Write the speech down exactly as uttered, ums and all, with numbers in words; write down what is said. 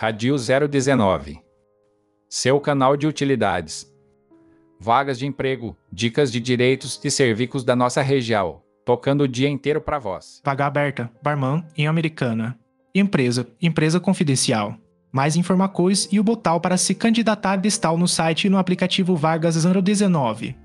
Radio zero dezenove. Seu canal de utilidades. Vagas de emprego, dicas de direitos e serviços da nossa região, tocando o dia inteiro para vós. Vaga aberta, barman em Americana. Empresa, empresa confidencial. Mais informações e o botão para se candidatar está no site e no aplicativo Vagas zero dezenove.